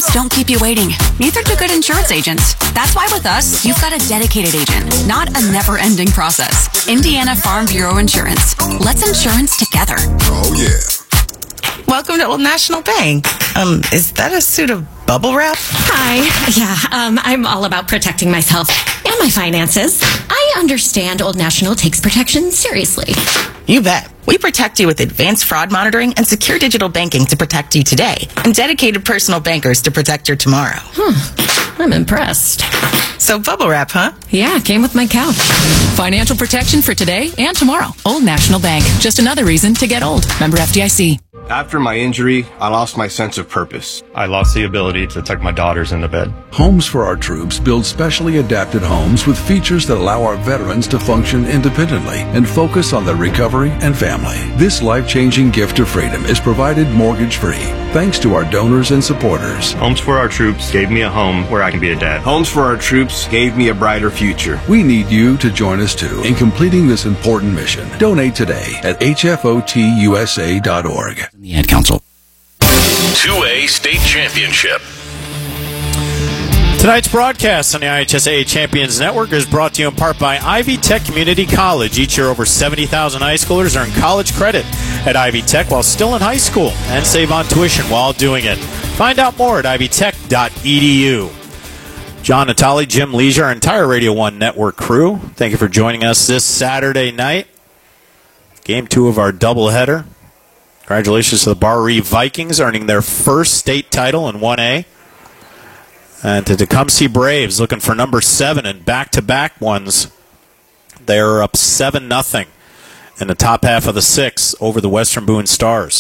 agents don't keep you waiting. Neither do good insurance agents. That's why with us, you've got a dedicated agent, not a never-ending process. Indiana Farm Bureau Insurance. Let's insurance together. Oh, yeah. Welcome to Old National Bank. Is that a suit of bubble wrap? Hi. Yeah, I'm all about protecting myself and my finances. I understand Old National takes protection seriously. You bet. We protect you with advanced fraud monitoring and secure digital banking to protect you today, and dedicated personal bankers to protect your tomorrow. I'm impressed. So bubble wrap, huh? Yeah, came with my couch. Financial protection for today and tomorrow. Old National Bank. Just another reason to get old. Member FDIC. After my injury, I lost my sense of purpose. I lost the ability to tuck my daughters into bed. Homes for Our Troops builds specially adapted homes with features that allow our veterans to function independently and focus on their recovery and family. This life-changing gift of freedom is provided mortgage-free thanks to our donors and supporters. Homes for Our Troops gave me a home where I can be a dad. Homes for Our Troops gave me a brighter future. We need you to join us too in completing this important mission. Donate today at hfotusa.org. The Ad Council. 2A State Championship. Tonight's broadcast on the IHSAA Champions Network is brought to you in part by Ivy Tech Community College. Each year, over 70,000 high schoolers earn college credit at Ivy Tech while still in high school and save on tuition while doing it. Find out more at ivytech.edu. John Natali, Jim Leisure, our entire Radio 1 Network crew, thank you for joining us this Saturday night. Game 2 of our doubleheader. Congratulations to the Barre Vikings earning their first state title in 1A. And to Tecumseh Braves looking for number 7 in back-to-back ones. They're up 7-0 in the top half of the 6th over the Western Boone Stars.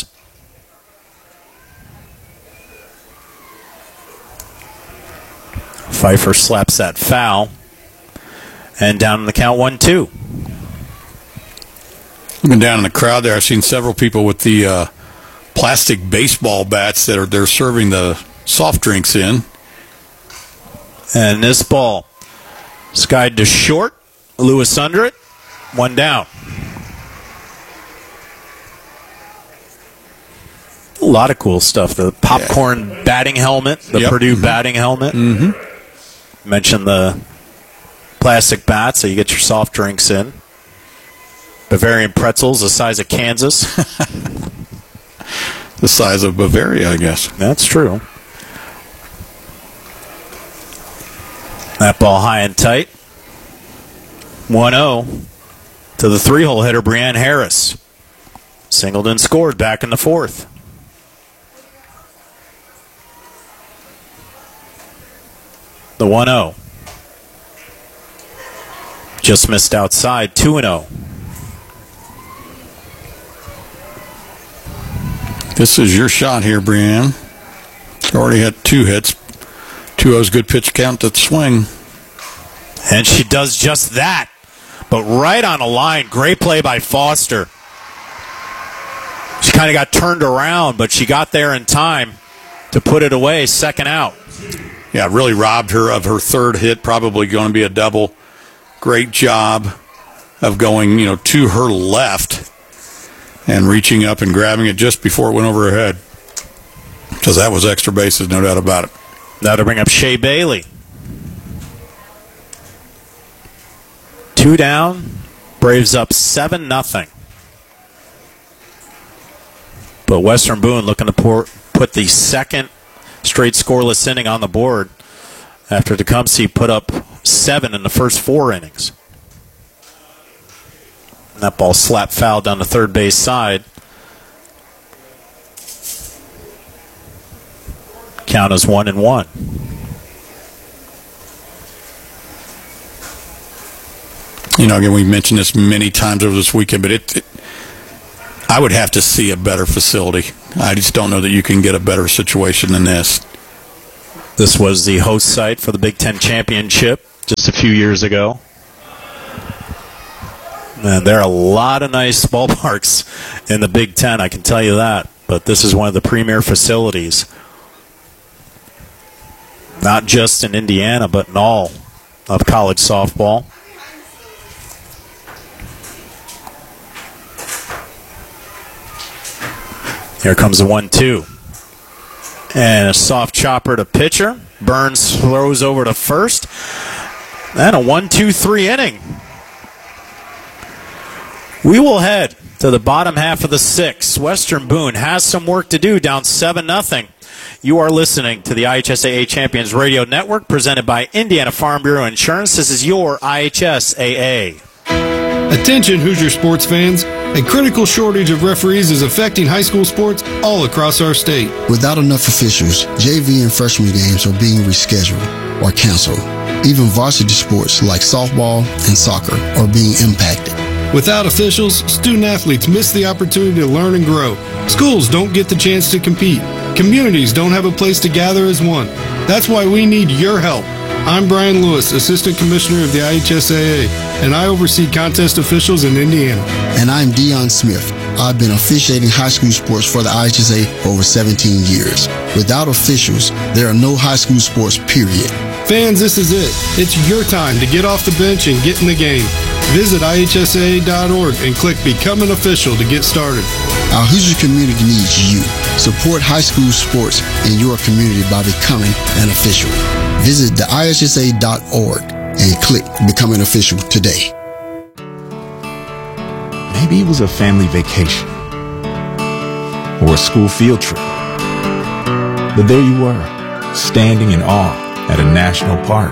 Pfeiffer slaps that foul. And down in the count 1-2. Looking down in the crowd there, I've seen several people with the plastic baseball bats that they're serving the soft drinks in. And this ball skied to short. Lewis under it. One down. A lot of cool stuff. The popcorn batting helmet, the Purdue batting helmet. Mentioned the plastic bats so you get your soft drinks in. Bavarian pretzels the size of Kansas. The size of Bavaria, I guess. That's true. That ball high and tight. 1-0 to the 3-hole hitter, Brianne Harris. Singled and scored back in the 4th. The 1-0. Just missed outside, 2-0. This is your shot here, Brianne. Already had 2 hits. 2-0's good pitch count to the swing. And she does just that. But right on the line. Great play by Foster. She kind of got turned around, but she got there in time to put it away. Second out. Yeah, really robbed her of her 3rd hit. Probably going to be a double. Great job of going, to her left and reaching up and grabbing it just before it went over her head. Because that was extra bases, no doubt about it. That'll bring up Shea Bailey. 2 down. Braves up 7-0. But Western Boone looking to put the second straight scoreless inning on the board after Tecumseh put up 7 in the first 4 innings. And that ball slapped foul down the third base side. Count is 1-1. Again, we've mentioned this many times over this weekend, but I would have to see a better facility. I just don't know that you can get a better situation than this. This was the host site for the Big Ten Championship just a few years ago. And there are a lot of nice ballparks in the Big Ten, I can tell you that. But this is one of the premier facilities. Not just in Indiana, but in all of college softball. Here comes the 1-2. And a soft chopper to pitcher. Burns throws over to first. And a 1-2-3 inning. We will head to the bottom half of the sixth. Western Boone has some work to do, down 7-0. You are listening to the IHSAA Champions Radio Network, presented by Indiana Farm Bureau Insurance. This is your IHSAA. Attention Hoosier sports fans. A critical shortage of referees is affecting high school sports all across our state. Without enough officials, JV and freshman games are being rescheduled or canceled. Even varsity sports like softball and soccer are being impacted. Without officials, student athletes miss the opportunity to learn and grow. Schools don't get the chance to compete. Communities don't have a place to gather as one. That's why we need your help. I'm Brian Lewis, Assistant Commissioner of the IHSAA, and I oversee contest officials in Indiana. And I'm Dion Smith. I've been officiating high school sports for the IHSAA for over 17 years. Without officials, there are no high school sports, period. Fans, this is it. It's your time to get off the bench and get in the game. Visit IHSAA.org and click Become an Official to get started. Our Hoosier community needs you. Support high school sports in your community by becoming an official. Visit the IHSA.org and click Become an Official today. Maybe it was a family vacation or a school field trip. But there you were, standing in awe at a national park.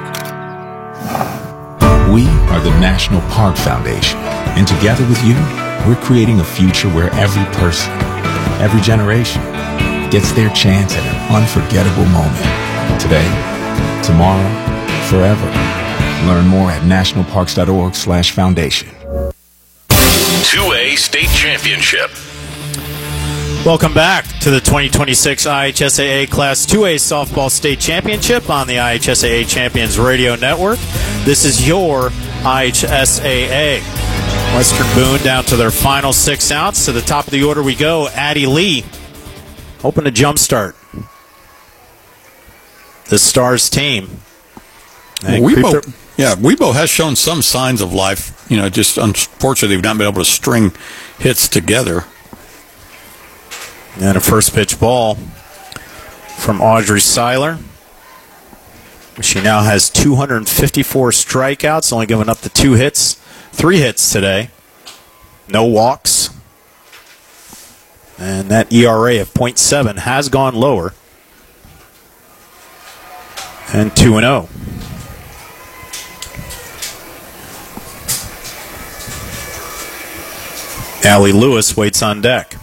We are the National Park Foundation, and together with you, we're creating a future where every person, every generation, gets their chance at an unforgettable moment. Today, tomorrow, forever. Learn more at nationalparks.org/foundation. 2A State Championship. Welcome back to the 2026 IHSAA Class 2A Softball State Championship on the IHSAA Champions Radio Network. This is your IHSAA. Western Boone down to their final 6 outs. To the top of the order we go. Addie Lee hoping to jumpstart the Stars team. Weibo has shown some signs of life. You know, just unfortunately they've not been able to string hits together. And a first pitch ball from Audrey Seiler. She now has 254 strikeouts, only giving up the 3 hits today. No walks. And that ERA of .7 has gone lower. And 2-0. Allie Lewis waits on deck.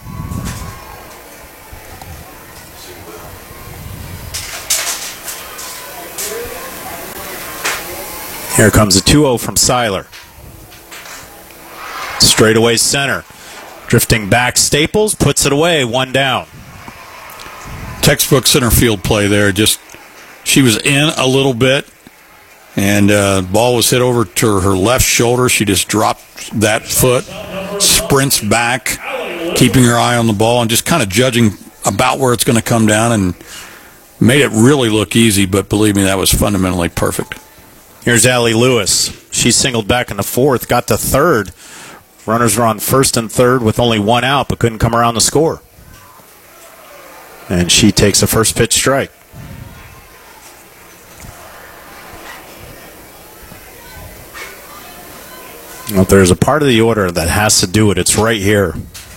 Here comes a 2-0 from Seiler. Straightaway center. Drifting back, Staples puts it away, 1 down. Textbook center field play there. Just she was in a little bit, and ball was hit over to her left shoulder. She just dropped that foot, sprints back, keeping her eye on the ball, and just kind of judging about where it's going to come down, and made it really look easy, but believe me, that was fundamentally perfect. Here's Allie Lewis. She singled back in the 4th, got to 3rd. Runners were on 1st and 3rd with only 1 out, but couldn't come around the score. And she takes a first pitch strike. Well, if there's a part of the order that has to do it, it's right here.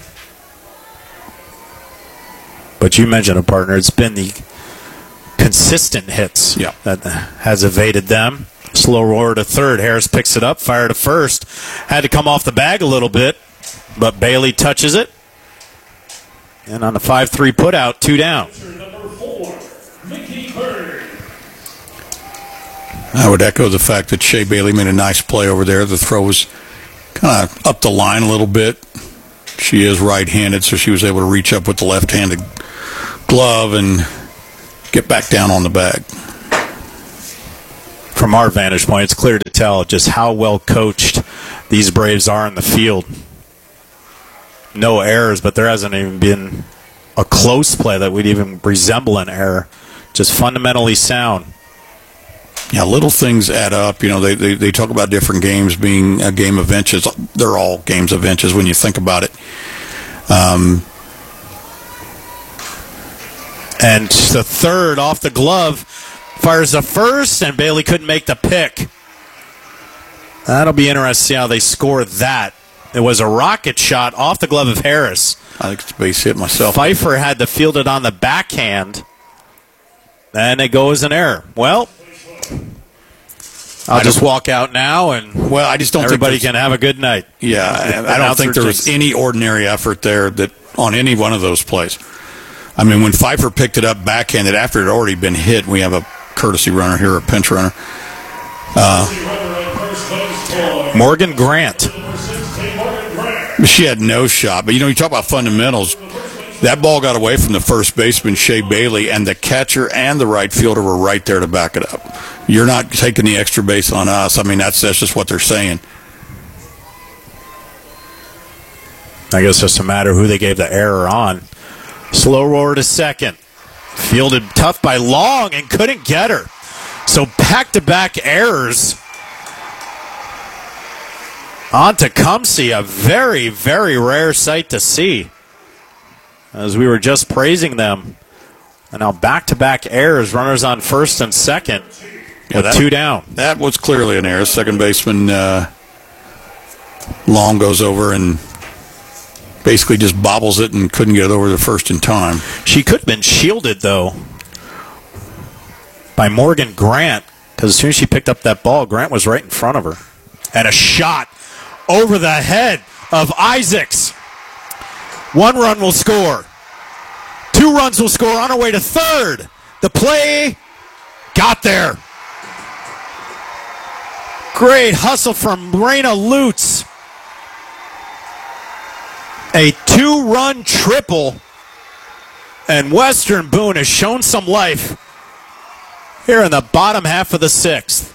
But you mentioned a partner. It's been the consistent hits that has evaded them. Slow roar to 3rd. Harris picks it up, fire to 1st. Had to come off the bag a little bit, but Bailey touches it. And on the 5-3 putout, 2 down. I would echo the fact that Shea Bailey made a nice play over there. The throw was kind of up the line a little bit. She is right-handed, so she was able to reach up with the left-handed glove and get back down on the bag. From our vantage point, it's clear to tell just how well coached these Braves are in the field. No errors, but there hasn't even been a close play that would even resemble an error. Just fundamentally sound. Yeah, little things add up. You know, they talk about different games being a game of inches. They're all games of inches when you think about it. And the third off the glove, fires the first, and Bailey couldn't make the pick. That'll be interesting to see how they score that. It was a rocket shot off the glove of Harris. I think it's a base hit myself. Pfeiffer had to field it on the backhand, and it goes an error. Well, I'll just walk out now, and I just don't everybody think can have a good night. Yeah, I don't think there was any ordinary effort there that on any one of those plays. I mean, when Pfeiffer picked it up backhanded after it had already been hit, we have a courtesy runner here, a pinch runner. Morgan Grant. She had no shot. But, you talk about fundamentals. That ball got away from the first baseman, Shea Bailey, and the catcher and the right fielder were right there to back it up. You're not taking the extra base on us. I mean, that's just what they're saying. I guess it's just a matter of who they gave the error on. Slow roller to second. Fielded tough by Long and couldn't get her. So back-to-back errors on Tecumseh, a very, very rare sight to see, as we were just praising them. And now back-to-back errors, runners on first and second with two down. That was clearly an error. Second baseman Long goes over and basically just bobbles it and couldn't get it over the first in time. She could have been shielded, though, by Morgan Grant, because as soon as she picked up that ball, Grant was right in front of her. And a shot over the head of Isaacs. 1 run will score. 2 runs will score on our way to third. The play got there. Great hustle from Raina Lutz. A 2-run triple. And Western Boone has shown some life here in the bottom half of the 6th.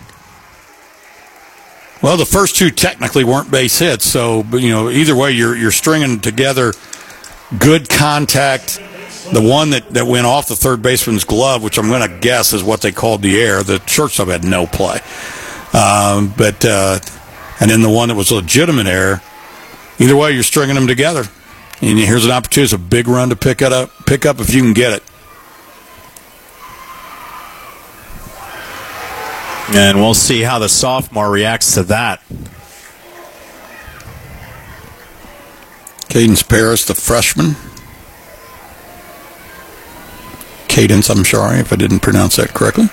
Well, the first 2 technically weren't base hits, so either way, you're stringing together good contact. The one that went off the third baseman's glove, which I'm going to guess is what they called the error. The shortstop had no play, and then the one that was a legitimate error. Either way, you're stringing them together, and here's an opportunity. It's a big run to pick up if you can get it. And we'll see how the sophomore reacts to that. Cadence Paris, the freshman. Cadence, I'm sorry if I didn't pronounce that correctly.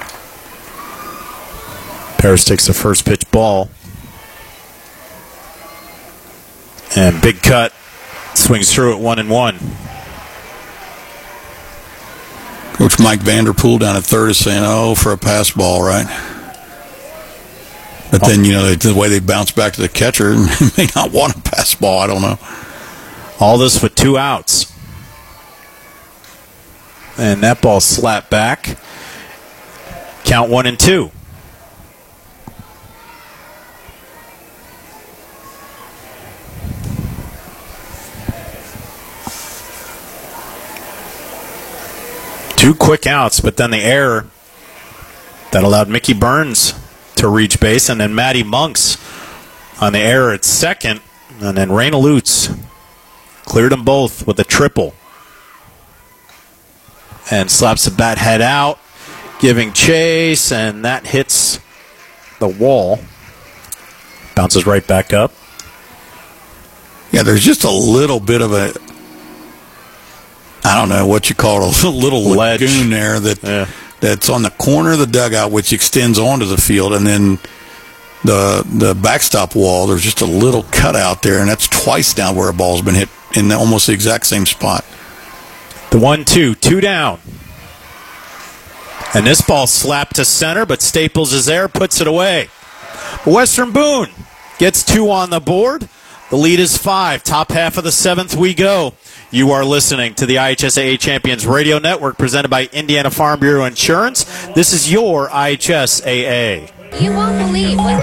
Paris takes the first pitch ball. And big cut. Swings through it 1-1. Coach Mike Vanderpool down at third is saying, for a pass ball, right? But then, the way they bounce back to the catcher, may not want a pass ball. I don't know. All this with 2 outs. And that ball slapped back. Count 1-2. Two quick outs, but then the error that allowed Mickey Burns to reach base, and then Maddie Monks on the error at second, and then Raina Lutz cleared them both with a triple. And slaps the bat head out, giving chase, and that hits the wall. Bounces right back up. Yeah, there's just a little bit of a, I don't know what you call it, a little lagoon there that's on the corner of the dugout, which extends onto the field, and then the backstop wall, there's just a little cutout there, and that's twice down where a ball's been hit in almost the exact same spot. The 1-2, 2 down. And this ball slapped to center, but Staples is there, puts it away. Western Boone gets 2 on the board. The lead is 5. Top half of the 7th we go. You are listening to the IHSAA Champions Radio Network presented by Indiana Farm Bureau Insurance. This is your IHSAA. You won't believe what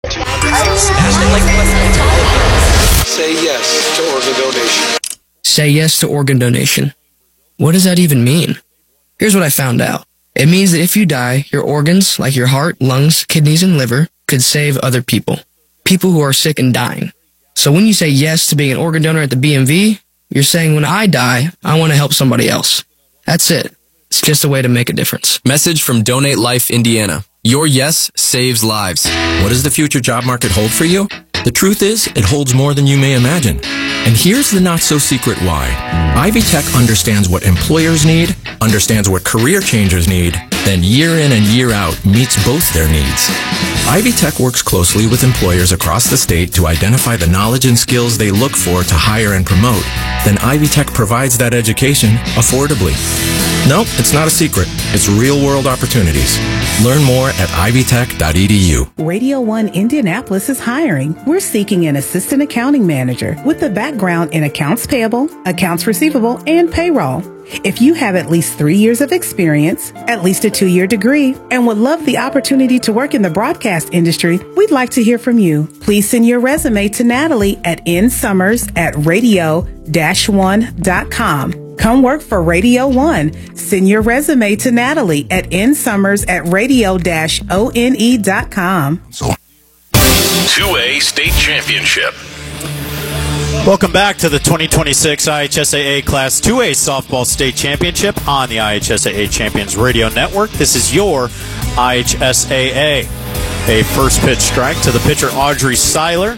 Say yes to organ donation. Say yes to organ donation. What does that even mean? Here's what I found out. It means that if you die, your organs, like your heart, lungs, kidneys, and liver, could save other people. People who are sick and dying. So when you say yes to being an organ donor at the BMV, you're saying when I die, I want to help somebody else. That's it. It's just a way to make a difference. Message from Donate Life Indiana. Your yes saves lives. What does the future job market hold for you? The truth is, it holds more than you may imagine. And here's the not-so-secret why. Ivy Tech understands what employers need, understands what career changers need, then year in and year out meets both their needs. Ivy Tech works closely with employers across the state to identify the knowledge and skills they look for to hire and promote. Then Ivy Tech provides that education affordably. No, it's not a secret. It's real-world opportunities. Learn more at ivytech.edu. Radio 1 Indianapolis is hiring. We're seeking an assistant accounting manager with a background in accounts payable, accounts receivable, and payroll. If you have at least 3 years of experience, at least a 2-year degree, and would love the opportunity to work in the broadcast industry, we'd like to hear from you. Please send your resume to Natalie at nsummers@radio-1.com. Come work for Radio 1. Send your resume to Natalie at nsummers@radio-one.com. 2A State Championship. Welcome back to the 2026 IHSAA Class 2A Softball State Championship on the IHSAA Champions Radio Network. This is your IHSAA. A first pitch strike to the pitcher, Audrey Seiler.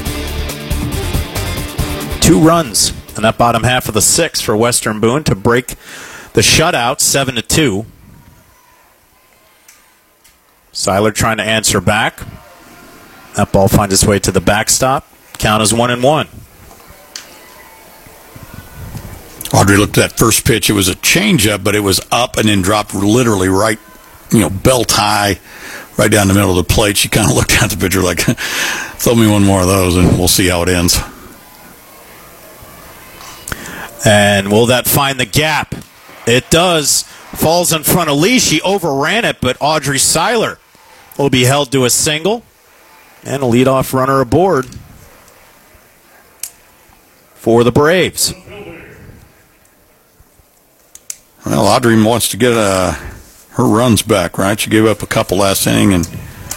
2 runs in that bottom half of the 6th for Western Boone to break the shutout 7-2. Seiler trying to answer back. That ball finds its way to the backstop. Count is 1-1. Audrey looked at that first pitch. It was a changeup, but it was up and then dropped literally right, belt high, right down the middle of the plate. She kind of looked at the pitcher like, throw me one more of those and we'll see how it ends. And will that find the gap? It does. Falls in front of Lee. She overran it, but Audrey Seiler will be held to a single. And a leadoff runner aboard for the Braves. Well, Audrey wants to get her runs back, right? She gave up a couple last inning. And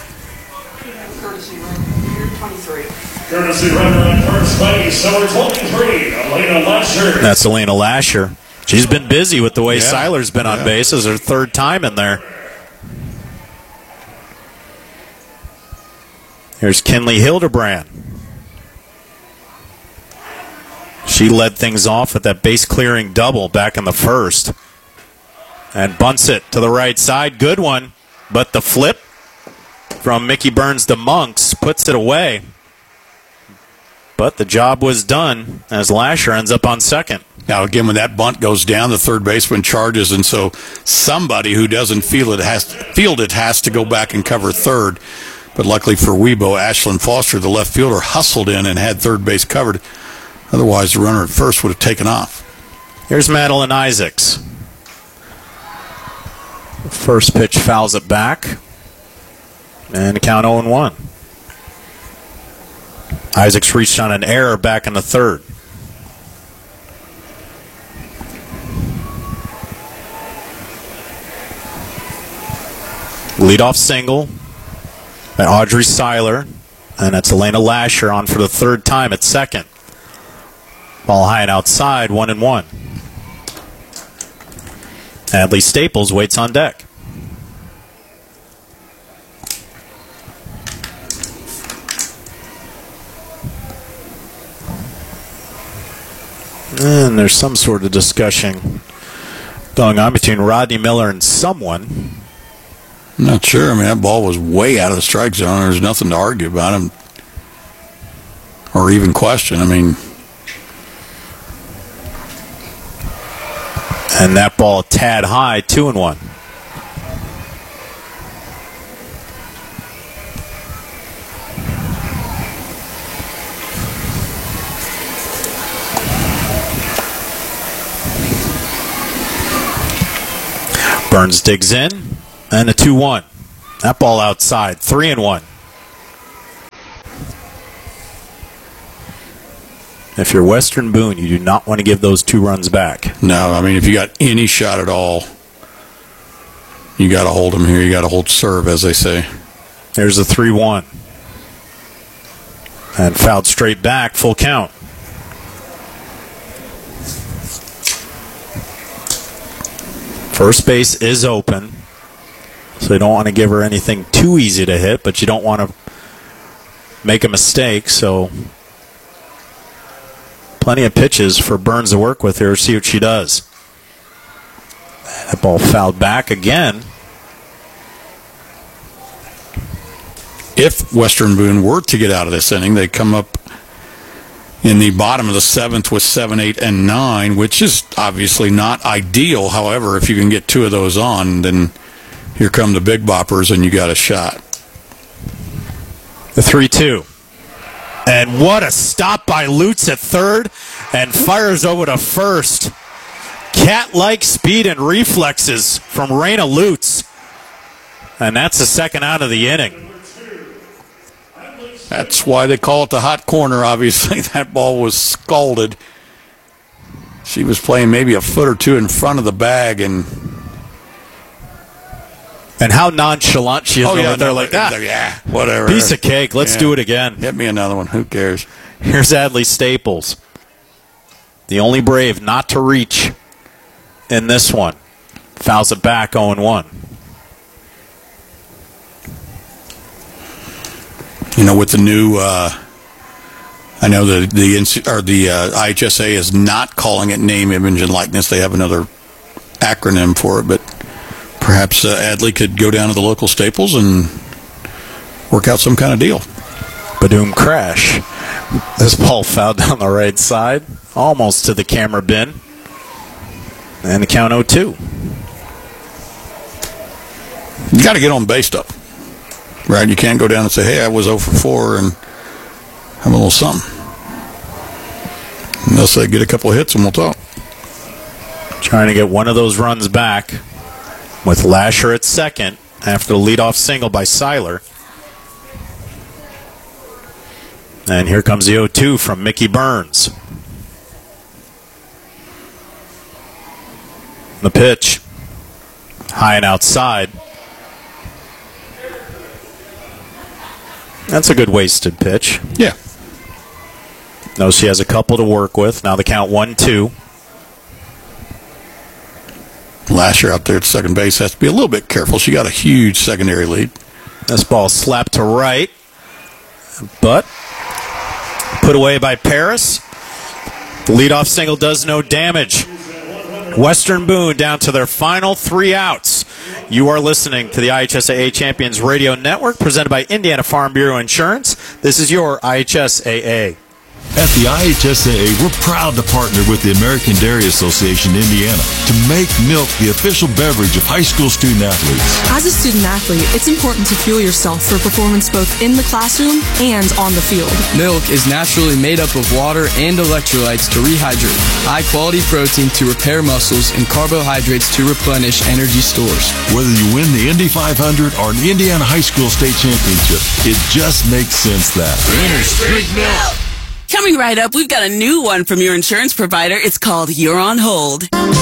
Courtesy runner on first base, number 23, Elena Lasher. That's Elena Lasher. She's been busy with the way Seiler's been on base. This is her 3rd time in there. Here's Kinley Hildebrand. She led things off with that base-clearing double back in the 1st. And bunts it to the right side. Good one. But the flip from Mickey Burns to Monks puts it away. But the job was done as Lasher ends up on second. Now, again, when that bunt goes down, the third baseman charges, and so somebody who doesn't field it has to go back and cover third. But luckily for Weibo, Ashlyn Foster, the left fielder, hustled in and had third base covered. Otherwise, the runner at first would have taken off. Here's Madeline Isaacs. First pitch fouls it back. And count 0-1. Isaacs reached on an error back in the 3rd. Leadoff single by Audrey Seiler. And that's Elena Lasher on for the 3rd time at second. Ball high and outside, 1-1. Adley Staples waits on deck. And there's some sort of discussion going on between Rodney Miller and someone. I'm not sure. I mean, that ball was way out of the strike zone. There's nothing to argue about him or even question. I mean, and that ball a tad high, 2-1. Burns digs in, and a 2-1. That ball outside, 3-1. If you're Western Boone, you do not want to give those 2 runs back. No, I mean, if you got any shot at all, you got to hold them here. You got to hold serve, as they say. There's a 3-1. And fouled straight back, full count. First base is open, so you don't want to give her anything too easy to hit, but you don't want to make a mistake, so plenty of pitches for Burns to work with here. See what she does. That ball fouled back again. If Western Boone were to get out of this inning, they come up in the bottom of the 7th with 7, 8, and 9, which is obviously not ideal. However, if you can get 2 of those on, then here come the big boppers, and you got a shot. The 3-2. And what a stop by Lutz at third, and fires over to first. Cat-like speed and reflexes from Raina Lutz. And that's the second out of the inning. That's why they call it the hot corner, obviously. That ball was scalded. She was playing maybe a foot or two in front of the bag, and how nonchalant she is over there like that. Yeah, whatever. Piece of cake. Let's do it again. Hit me another one. Who cares? Here's Adley Staples. The only Brave not to reach in this one. Fouls it back 0-1. You know, with the new, I know the IHSA is not calling it name, image, and likeness. They have another acronym for it, but perhaps Adley could go down to the local Staples and work out some kind of deal. Badoom crash. This ball fouled down the right side, almost to the camera bin. And the count 0-2. You got to get on base, though. Right? You can't go down and say, hey, I was 0 for 4 and have a little something. Unless they get a couple of hits and we'll talk. Trying to get one of those runs back with Lasher at second after the leadoff single by Seiler. And here comes the 0-2 from Mickey Burns. The pitch. High and outside. That's a good wasted pitch. Yeah. Knows she has a couple to work with. Now the count 1-2. Lasher out there at second base has to be a little bit careful. She got a huge secondary lead. This ball slapped to right, but put away by Paris. The leadoff single does no damage. Western Boone down to their final 3 outs. You are listening to the IHSAA Champions Radio Network, presented by Indiana Farm Bureau Insurance. This is your IHSAA. At the IHSAA, we're proud to partner with the American Dairy Association Indiana to make milk the official beverage of high school student athletes. As a student athlete, it's important to fuel yourself for performance both in the classroom and on the field. Milk is naturally made up of water and electrolytes to rehydrate, high-quality protein to repair muscles, and carbohydrates to replenish energy stores. Whether you win the Indy 500 or an Indiana High School State Championship, it just makes sense that winners drink milk. Coming right up, we've got a new one from your insurance provider. It's called You're on Hold.